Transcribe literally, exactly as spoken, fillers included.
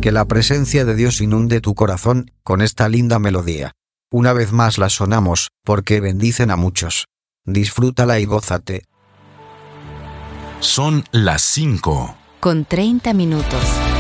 Que la presencia de Dios inunde tu corazón con esta linda melodía. Una vez más la sonamos, porque bendicen a muchos. Disfrútala y gózate. Son las cinco. Con treinta minutos.